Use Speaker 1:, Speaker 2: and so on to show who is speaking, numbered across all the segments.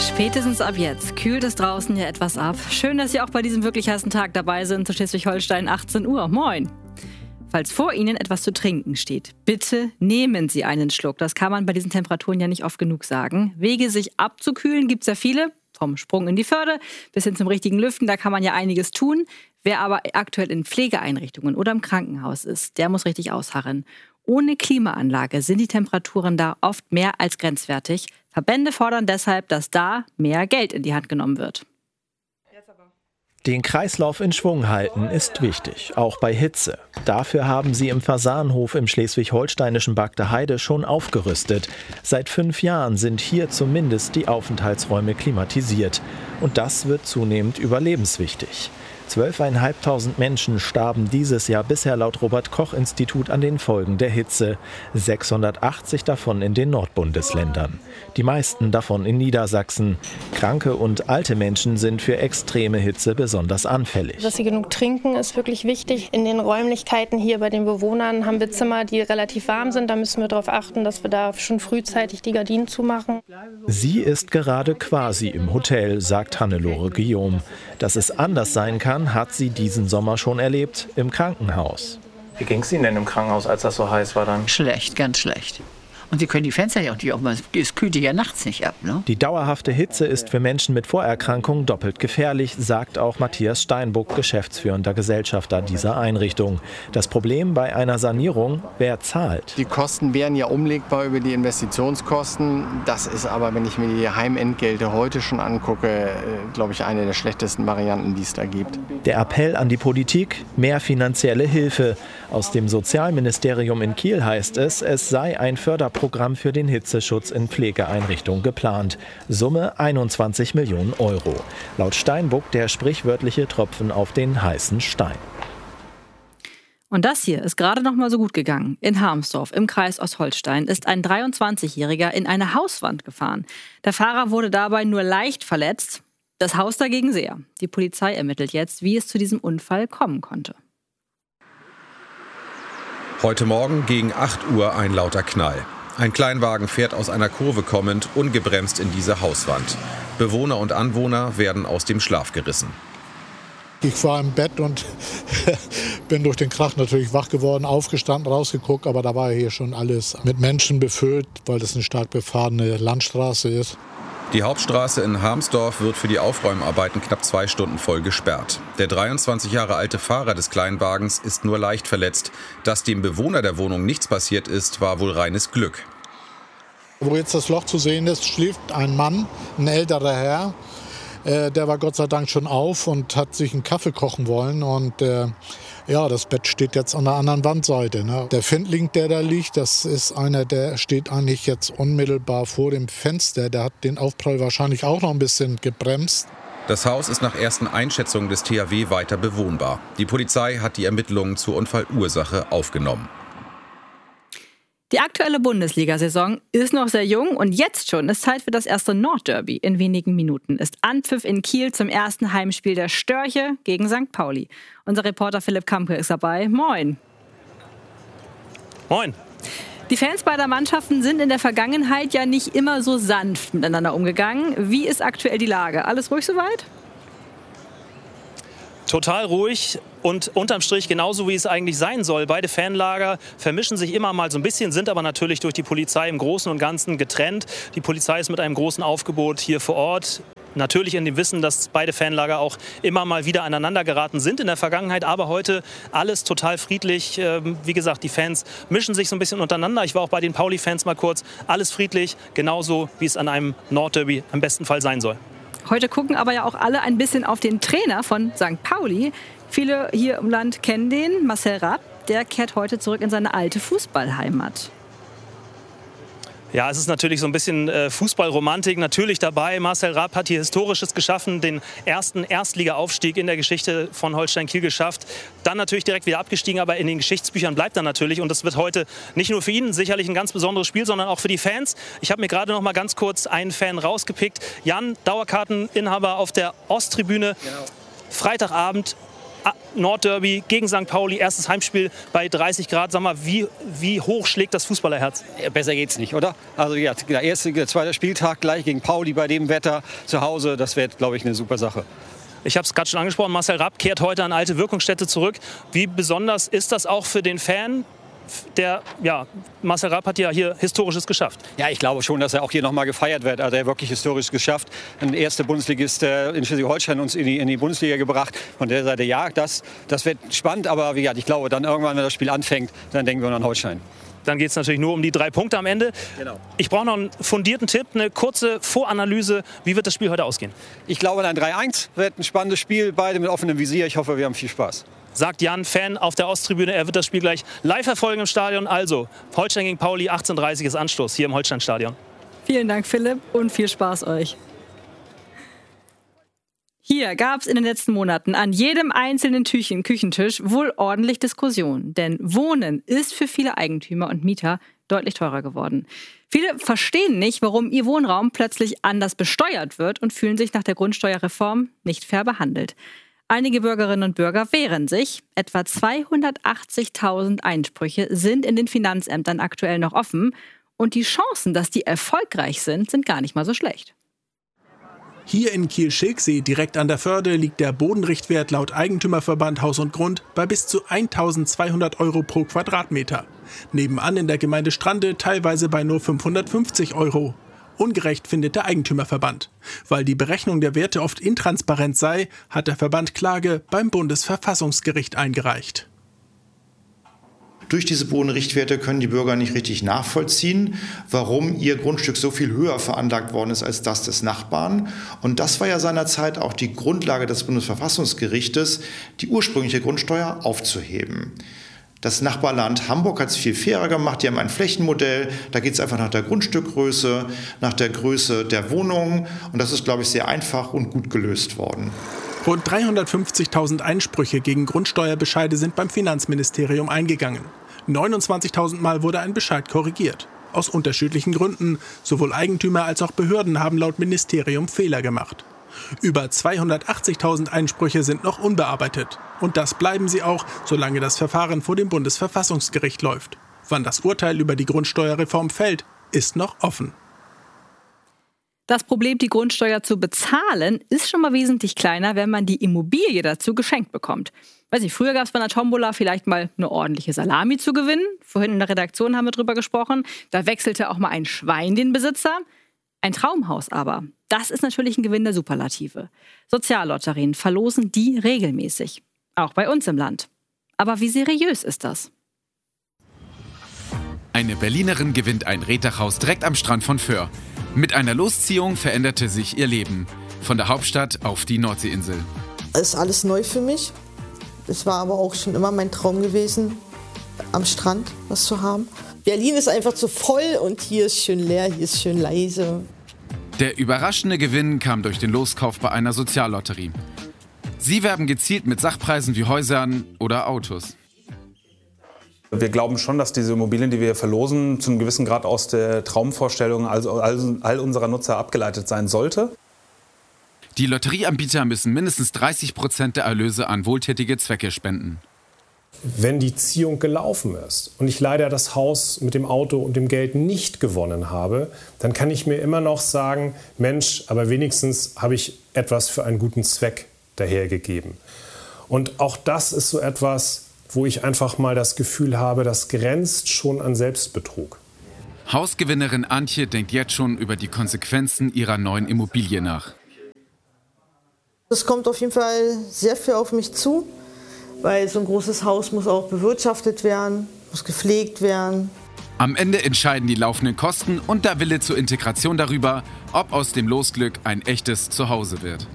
Speaker 1: Spätestens ab jetzt kühlt es draußen ja etwas ab. Schön, dass Sie auch bei diesem wirklich heißen Tag dabei sind. Zu Schleswig-Holstein 18 Uhr. Moin! Falls vor Ihnen etwas zu trinken steht, bitte nehmen Sie einen Schluck. Das kann man bei diesen Temperaturen ja nicht oft genug sagen. Wege, sich abzukühlen, gibt es ja viele. Vom Sprung in die Förde bis hin zum richtigen Lüften, da kann man ja einiges tun. Wer aber aktuell in Pflegeeinrichtungen oder im Krankenhaus ist, der muss richtig ausharren. Ohne Klimaanlage sind die Temperaturen da oft mehr als grenzwertig. Verbände fordern deshalb, dass da mehr Geld in die Hand genommen wird.
Speaker 2: Den Kreislauf in Schwung halten ist wichtig, auch bei Hitze. Dafür haben sie im Fasanhof im schleswig-holsteinischen Bagde-Heide schon aufgerüstet. Seit 5 Jahren sind hier zumindest die Aufenthaltsräume klimatisiert. Und das wird zunehmend überlebenswichtig. 12.500 Menschen starben dieses Jahr bisher laut Robert-Koch-Institut an den Folgen der Hitze. 680 davon in den Nordbundesländern. Die meisten davon in Niedersachsen. Kranke und alte Menschen sind für extreme Hitze besonders anfällig.
Speaker 3: Dass sie genug trinken, ist wirklich wichtig. In den Räumlichkeiten hier bei den Bewohnern haben wir Zimmer, die relativ warm sind. Da müssen wir darauf achten, dass wir da schon frühzeitig die Gardinen zumachen.
Speaker 2: Sie ist gerade quasi im Hotel, sagt Hannelore Guillaume. Dass es anders sein kann, hat sie diesen Sommer schon erlebt im Krankenhaus.
Speaker 4: Wie ging es Ihnen denn im Krankenhaus, als das so heiß war dann?
Speaker 5: Schlecht, ganz schlecht. Und Sie können die Fenster ja auch mal, es kühlt ja nachts nicht ab, ne?
Speaker 2: Die dauerhafte Hitze ist für Menschen mit Vorerkrankungen doppelt gefährlich, sagt auch Matthias Steinbuck, geschäftsführender Gesellschafter dieser Einrichtung. Das Problem bei einer Sanierung, wer zahlt?
Speaker 6: Die Kosten wären ja umlegbar über die Investitionskosten. Das ist aber, wenn ich mir die Heimentgelte heute schon angucke, glaube ich, eine der schlechtesten Varianten, die es da gibt.
Speaker 2: Der Appell an die Politik, mehr finanzielle Hilfe. Aus dem Sozialministerium in Kiel heißt es sei ein Förderprogramm für den Hitzeschutz in Pflegeeinrichtungen geplant. Summe 21 Millionen Euro. Laut Steinbuck der sprichwörtliche Tropfen auf den heißen Stein.
Speaker 1: Und das hier ist gerade noch mal so gut gegangen. In Harmsdorf im Kreis Ostholstein ist ein 23-Jähriger in eine Hauswand gefahren. Der Fahrer wurde dabei nur leicht verletzt, das Haus dagegen sehr. Die Polizei ermittelt jetzt, wie es zu diesem Unfall kommen konnte.
Speaker 7: Heute Morgen gegen 8 Uhr ein lauter Knall. Ein Kleinwagen fährt aus einer Kurve kommend ungebremst in diese Hauswand. Bewohner und Anwohner werden aus dem Schlaf gerissen.
Speaker 8: Ich war im Bett und bin durch den Krach natürlich wach geworden, aufgestanden, rausgeguckt. Aber da war hier schon alles mit Menschen befüllt, weil das eine stark befahrene Landstraße ist.
Speaker 7: Die Hauptstraße in Harmsdorf wird für die Aufräumarbeiten knapp 2 Stunden voll gesperrt. Der 23 Jahre alte Fahrer des Kleinwagens ist nur leicht verletzt. Dass dem Bewohner der Wohnung nichts passiert ist, war wohl reines Glück.
Speaker 8: Wo jetzt das Loch zu sehen ist, schläft ein Mann, ein älterer Herr. Der war Gott sei Dank schon auf und hat sich einen Kaffee kochen wollen. Und das Bett steht jetzt an der anderen Wandseite. Ne? Der Findling, der da liegt, das ist einer, der steht eigentlich jetzt unmittelbar vor dem Fenster. Der hat den Aufprall wahrscheinlich auch noch ein bisschen gebremst.
Speaker 7: Das Haus ist nach ersten Einschätzungen des THW weiter bewohnbar. Die Polizei hat die Ermittlungen zur Unfallursache aufgenommen.
Speaker 1: Die aktuelle Bundesliga-Saison ist noch sehr jung und jetzt schon ist Zeit für das erste Nordderby. In wenigen Minuten ist Anpfiff in Kiel zum ersten Heimspiel der Störche gegen St. Pauli. Unser Reporter Philipp Kampe ist dabei. Moin.
Speaker 9: Moin.
Speaker 1: Die Fans beider Mannschaften sind in der Vergangenheit ja nicht immer so sanft miteinander umgegangen. Wie ist aktuell die Lage? Alles ruhig soweit?
Speaker 9: Total ruhig und unterm Strich genauso, wie es eigentlich sein soll. Beide Fanlager vermischen sich immer mal so ein bisschen, sind aber natürlich durch die Polizei im Großen und Ganzen getrennt. Die Polizei ist mit einem großen Aufgebot hier vor Ort. Natürlich in dem Wissen, dass beide Fanlager auch immer mal wieder aneinander geraten sind in der Vergangenheit. Aber heute alles total friedlich. Wie gesagt, die Fans mischen sich so ein bisschen untereinander. Ich war auch bei den Pauli-Fans mal kurz. Alles friedlich, genauso wie es an einem Nordderby im besten Fall sein soll.
Speaker 1: Heute gucken aber ja auch alle ein bisschen auf den Trainer von St. Pauli. Viele hier im Land kennen den, Marcel Rapp. Der kehrt heute zurück in seine alte Fußballheimat.
Speaker 9: Ja, es ist natürlich so ein bisschen Fußballromantik natürlich dabei. Marcel Rapp hat hier Historisches geschaffen, den ersten Erstliga-Aufstieg in der Geschichte von Holstein Kiel geschafft. Dann natürlich direkt wieder abgestiegen, aber in den Geschichtsbüchern bleibt er natürlich. Und das wird heute nicht nur für ihn sicherlich ein ganz besonderes Spiel, sondern auch für die Fans. Ich habe mir gerade noch mal ganz kurz einen Fan rausgepickt. Jan, Dauerkarteninhaber auf der Osttribüne. Genau. Freitagabend Nordderby gegen St. Pauli, erstes Heimspiel bei 30 Grad. Sag mal, wie hoch schlägt das Fußballerherz?
Speaker 10: Ja, besser geht's nicht, oder? Also ja, der zweite Spieltag gleich gegen Pauli bei dem Wetter zu Hause, das wäre, glaube ich, eine super Sache.
Speaker 9: Ich habe es gerade schon angesprochen, Marcel Rapp kehrt heute an alte Wirkungsstätte zurück. Wie besonders ist das auch für den Fan? Marcel Rapp hat ja hier Historisches geschafft.
Speaker 10: Ja, ich glaube schon, dass er auch hier nochmal gefeiert wird. Also er hat wirklich historisch geschafft. Ein erster Bundesligist in Schleswig-Holstein uns in die Bundesliga gebracht. Von der Seite, ja, das wird spannend. Aber wie gesagt, ich glaube, dann irgendwann, wenn das Spiel anfängt, dann denken wir an Holstein.
Speaker 9: Dann geht es natürlich nur um die 3 Punkte am Ende.
Speaker 10: Genau.
Speaker 9: Ich brauche noch einen fundierten Tipp, eine kurze Voranalyse. Wie wird das Spiel heute ausgehen?
Speaker 10: Ich glaube, ein 3-1 wird ein spannendes Spiel. Beide mit offenem Visier. Ich hoffe, wir haben viel Spaß.
Speaker 9: Sagt Jan, Fan auf der Osttribüne. Er wird das Spiel gleich live verfolgen im Stadion. Also, Holstein gegen Pauli, 18:30 Uhr ist Anstoß hier im Holsteinstadion.
Speaker 1: Vielen Dank, Philipp, und viel Spaß euch. Hier gab es in den letzten Monaten an jedem einzelnen Küchentisch wohl ordentlich Diskussionen. Denn Wohnen ist für viele Eigentümer und Mieter deutlich teurer geworden. Viele verstehen nicht, warum ihr Wohnraum plötzlich anders besteuert wird und fühlen sich nach der Grundsteuerreform nicht fair behandelt. Einige Bürgerinnen und Bürger wehren sich. Etwa 280.000 Einsprüche sind in den Finanzämtern aktuell noch offen. Und die Chancen, dass die erfolgreich sind gar nicht mal so schlecht.
Speaker 11: Hier in Kiel-Schilksee, direkt an der Förde, liegt der Bodenrichtwert laut Eigentümerverband Haus und Grund bei bis zu 1.200 € pro Quadratmeter. Nebenan in der Gemeinde Strande teilweise bei nur 550 €. Ungerecht findet der Eigentümerverband. Weil die Berechnung der Werte oft intransparent sei, hat der Verband Klage beim Bundesverfassungsgericht eingereicht.
Speaker 12: Durch diese Bodenrichtwerte können die Bürger nicht richtig nachvollziehen, warum ihr Grundstück so viel höher veranlagt worden ist als das des Nachbarn. Und das war ja seinerzeit auch die Grundlage des Bundesverfassungsgerichtes, die ursprüngliche Grundsteuer aufzuheben. Das Nachbarland Hamburg hat es viel fairer gemacht. Die haben ein Flächenmodell. Da geht es einfach nach der Grundstückgröße, nach der Größe der Wohnungen. Und das ist, glaube ich, sehr einfach und gut gelöst worden.
Speaker 11: Rund 350.000 Einsprüche gegen Grundsteuerbescheide sind beim Finanzministerium eingegangen. 29.000 Mal wurde ein Bescheid korrigiert. Aus unterschiedlichen Gründen. Sowohl Eigentümer als auch Behörden haben laut Ministerium Fehler gemacht. Über 280.000 Einsprüche sind noch unbearbeitet. Und das bleiben sie auch, solange das Verfahren vor dem Bundesverfassungsgericht läuft. Wann das Urteil über die Grundsteuerreform fällt, ist noch offen.
Speaker 1: Das Problem, die Grundsteuer zu bezahlen, ist schon mal wesentlich kleiner, wenn man die Immobilie dazu geschenkt bekommt. Weiß nicht, früher gab es bei einer Tombola vielleicht mal eine ordentliche Salami zu gewinnen. Vorhin in der Redaktion haben wir drüber gesprochen. Da wechselte auch mal ein Schwein den Besitzer. Ein Traumhaus aber, das ist natürlich ein Gewinn der Superlative. Soziallotterien verlosen die regelmäßig. Auch bei uns im Land. Aber wie seriös ist das?
Speaker 13: Eine Berlinerin gewinnt ein Reetdachhaus direkt am Strand von Föhr. Mit einer Losziehung veränderte sich ihr Leben. Von der Hauptstadt auf die Nordseeinsel.
Speaker 14: Es ist alles neu für mich. Es war aber auch schon immer mein Traum gewesen, am Strand was zu haben. Berlin ist einfach zu voll und hier ist schön leer, hier ist schön leise.
Speaker 13: Der überraschende Gewinn kam durch den Loskauf bei einer Soziallotterie. Sie werben gezielt mit Sachpreisen wie Häusern oder Autos.
Speaker 15: Wir glauben schon, dass diese Immobilien, die wir verlosen, zu einem gewissen Grad aus der Traumvorstellung all unserer Nutzer abgeleitet sein sollte.
Speaker 13: Die Lotterieanbieter müssen mindestens 30% der Erlöse an wohltätige Zwecke spenden.
Speaker 16: Wenn die Ziehung gelaufen ist und ich leider das Haus mit dem Auto und dem Geld nicht gewonnen habe, dann kann ich mir immer noch sagen, Mensch, aber wenigstens habe ich etwas für einen guten Zweck dahergegeben. Und auch das ist so etwas, wo ich einfach mal das Gefühl habe, das grenzt schon an Selbstbetrug.
Speaker 13: Hausgewinnerin Antje denkt jetzt schon über die Konsequenzen ihrer neuen Immobilie nach.
Speaker 14: Es kommt auf jeden Fall sehr viel auf mich zu, weil so ein großes Haus muss auch bewirtschaftet werden, muss gepflegt werden.
Speaker 13: Am Ende entscheiden die laufenden Kosten und der Wille zur Integration darüber, ob aus dem Losglück ein echtes Zuhause wird.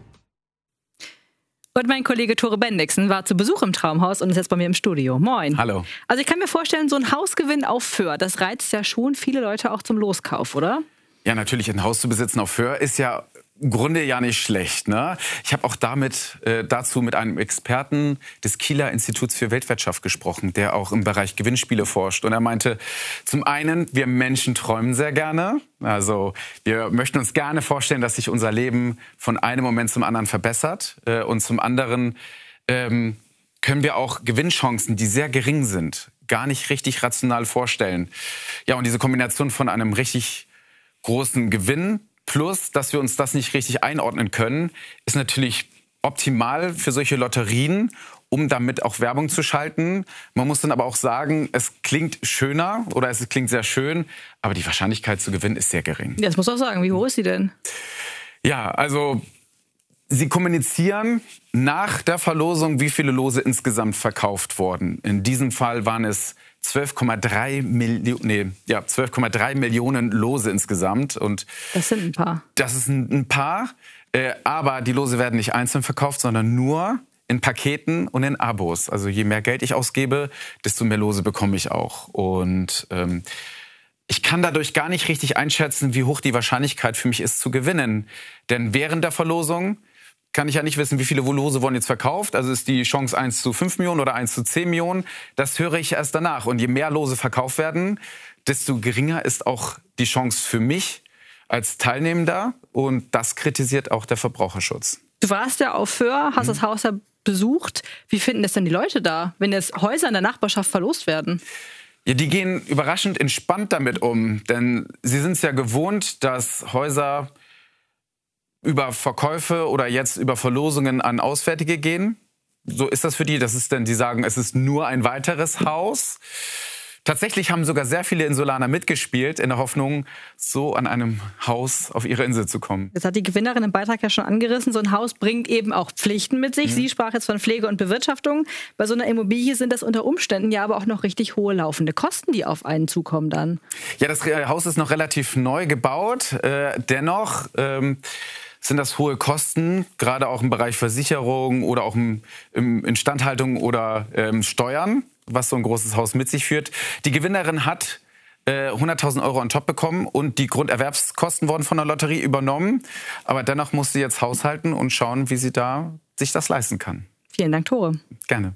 Speaker 1: Und mein Kollege Tore Bendixen war zu Besuch im Traumhaus und ist jetzt bei mir im Studio. Moin.
Speaker 13: Hallo.
Speaker 1: Also ich kann mir vorstellen, so ein Hausgewinn auf Föhr, das reizt ja schon viele Leute auch zum Loskauf, oder?
Speaker 13: Ja, natürlich, ein Haus zu besitzen auf Föhr ist ja im Grunde ja nicht schlecht, ne? Ich habe auch dazu mit einem Experten des Kieler Instituts für Weltwirtschaft gesprochen, der auch im Bereich Gewinnspiele forscht. Und er meinte, zum einen, wir Menschen träumen sehr gerne. Also wir möchten uns gerne vorstellen, dass sich unser Leben von einem Moment zum anderen verbessert. Und zum anderen können wir auch Gewinnchancen, die sehr gering sind, gar nicht richtig rational vorstellen. Ja, und diese Kombination von einem richtig großen Gewinn plus, dass wir uns das nicht richtig einordnen können, ist natürlich optimal für solche Lotterien, um damit auch Werbung zu schalten. Man muss dann aber auch sagen, es klingt schöner oder es klingt sehr schön, aber die Wahrscheinlichkeit zu gewinnen ist sehr gering.
Speaker 1: Ja, das muss auch sagen. Wie hoch ist sie denn?
Speaker 13: Ja, also sie kommunizieren nach der Verlosung, wie viele Lose insgesamt verkauft wurden. In diesem Fall waren es 12,3 Millionen Lose insgesamt. Und
Speaker 1: das sind ein paar.
Speaker 13: Das ist ein paar. Aber die Lose werden nicht einzeln verkauft, sondern nur in Paketen und in Abos. Also je mehr Geld ich ausgebe, desto mehr Lose bekomme ich auch. Und ich kann dadurch gar nicht richtig einschätzen, wie hoch die Wahrscheinlichkeit für mich ist zu gewinnen. Denn während der Verlosung kann ich ja nicht wissen, wie viele Lose wurden jetzt verkauft. Also ist die Chance 1 zu 5 Millionen oder 1 zu 10 Millionen. Das höre ich erst danach. Und je mehr Lose verkauft werden, desto geringer ist auch die Chance für mich als Teilnehmender. Und das kritisiert auch der Verbraucherschutz.
Speaker 1: Du warst ja auf Föhr, hast das Haus ja besucht. Wie finden das denn die Leute da, wenn jetzt Häuser in der Nachbarschaft verlost werden?
Speaker 13: Ja, die gehen überraschend entspannt damit um. Denn sie sind es ja gewohnt, dass Häuser über Verkäufe oder jetzt über Verlosungen an Auswärtige gehen. So ist das für die. Das ist denn, die sagen, es ist nur ein weiteres Haus. Tatsächlich haben sogar sehr viele Insulaner mitgespielt, in der Hoffnung, so an einem Haus auf ihre Insel zu kommen.
Speaker 1: Das hat die Gewinnerin im Beitrag ja schon angerissen. So ein Haus bringt eben auch Pflichten mit sich. Sie sprach jetzt von Pflege und Bewirtschaftung. Bei so einer Immobilie sind das unter Umständen ja aber auch noch richtig hohe laufende Kosten, die auf einen zukommen dann.
Speaker 13: Ja, das Haus ist noch relativ neu gebaut. Dennoch sind das hohe Kosten, gerade auch im Bereich Versicherung oder auch im Instandhaltung oder Steuern, was so ein großes Haus mit sich führt. Die Gewinnerin hat 100.000 Euro on top bekommen und die Grunderwerbskosten wurden von der Lotterie übernommen. Aber dennoch muss sie jetzt haushalten und schauen, wie sie da sich das leisten kann.
Speaker 1: Vielen Dank, Tore.
Speaker 13: Gerne.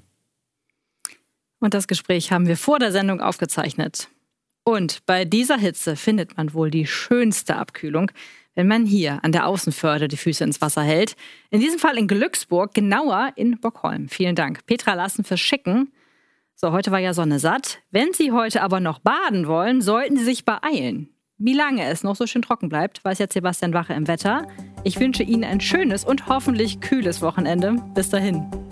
Speaker 1: Und das Gespräch haben wir vor der Sendung aufgezeichnet. Und bei dieser Hitze findet man wohl die schönste Abkühlung, wenn man hier an der Außenförde die Füße ins Wasser hält. In diesem Fall in Glücksburg, genauer in Bockholm. Vielen Dank, Petra Lassen, fürs Schicken. So, heute war ja Sonne satt. Wenn Sie heute aber noch baden wollen, sollten Sie sich beeilen. Wie lange es noch so schön trocken bleibt, weiß jetzt Sebastian Wache im Wetter. Ich wünsche Ihnen ein schönes und hoffentlich kühles Wochenende. Bis dahin.